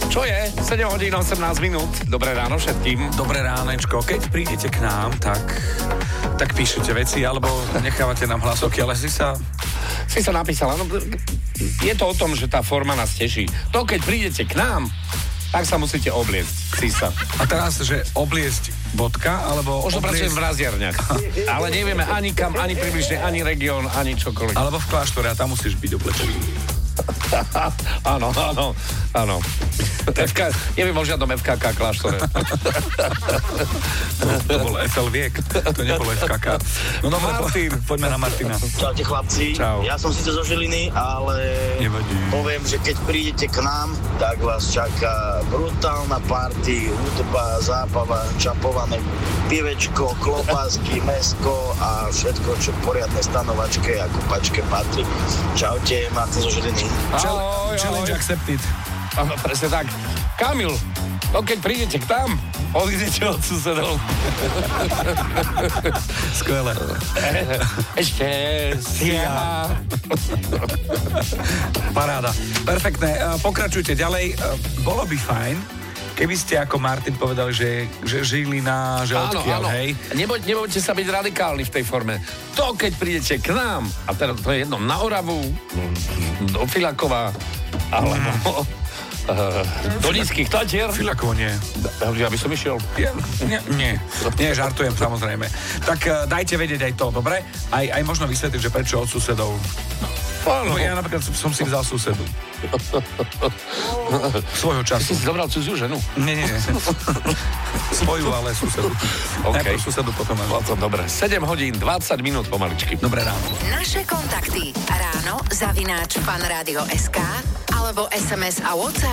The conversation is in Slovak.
Čo je? 7 hodín 18 minút. Dobré ráno všetkým. Dobré ránečko. Keď prídete k nám, tak píšete veci, alebo nechávate nám hlasovky, ale si sa napísala. No, je to o tom, že tá forma nás teší. To, keď prídete k nám, tak sa musíte obliecť. Si sa. A teraz, že obliecť bodka, alebo Možno pracujem v raziarniach. Ale nevieme ani kam, ani približne, ani región, ani čokoľvek. Alebo v kláštore, a tam musíš byť oblečený. Áno. Neviem o žiadnom FKK kláštore. To bol FL Viek, to nebolo FKK. No Martin, poďme na Martina. Čaute chlapci. Čau. Ja som síce zo Žiliny, ale Nevadí. poviem, že keď prídete k nám, tak vás čaká brutálna party, hudba, zábava, čapované pivečko, klobásky, mäsko a všetko, čo poriadne stanovačke a kupačke patrí. Čaute, Martin zo Žiliny. Challenge accepted. Áno, presne tak. Kamil, no keď prídete k tam, odídete od susedov. Skvelé. Ešte ja. Paráda. Perfektné. Pokračujte ďalej. Bolo by fajn, keby ste ako Martin povedali, že Žilina, že odkiaľ, hej? Nebojte sa byť radikálni v tej forme. To, keď prídete k nám, a teda to je jedno na Oravu, do Filakova, alebo do Nízkych Tatier. Filakovo nie. Ja by som išiel. Nie, žartujem samozrejme. Tak dajte vedieť aj to, dobre? Aj možno vysvetliť, že prečo od susedov. Áno. Ja napríklad som si vzal susedu. Svojho Ty času. si zobral cudziu ženu? Nie. Svoju, ale susedu. OK. Najprv susedu, potom až. No to dobre. 7 hodín, 20 minút pomaličky. Dobré ráno. Naše kontakty ráno @fanradio.sk alebo SMS a WhatsApp